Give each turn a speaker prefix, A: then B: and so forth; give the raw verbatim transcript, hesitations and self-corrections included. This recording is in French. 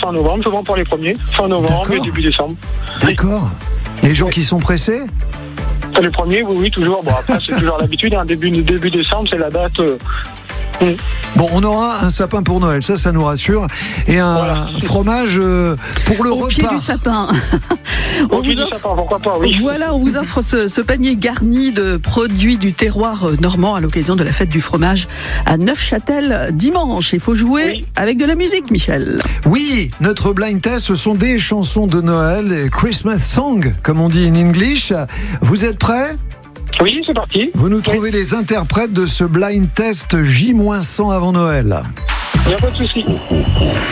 A: fin novembre, souvent pour les premiers. Fin novembre et début décembre.
B: D'accord. Les gens qui sont pressés ?
A: Les premiers, oui, oui, toujours. Bon, après, c'est toujours l'habitude. Hein. Début, début décembre, c'est la date. Euh... Mm.
B: Bon, on aura un sapin pour Noël, ça, ça nous rassure. Et un voilà. fromage euh, pour le
C: Au
B: repas.
C: Au pied du sapin.
A: Au pied offre... du sapin, pourquoi pas, oui.
C: Voilà, on vous offre ce, ce panier garni de produits du terroir normand à l'occasion de la fête du fromage à Neufchâtel dimanche. Il faut jouer oui. avec de la musique, Michel.
B: Oui, notre blind test, ce sont des chansons de Noël, et Christmas song, comme on dit en English. Vous êtes prêts ?
A: Oui, c'est parti.
B: Vous nous trouvez oui. les interprètes de ce blind test J cent avant Noël.
A: Il n'y a pas de souci.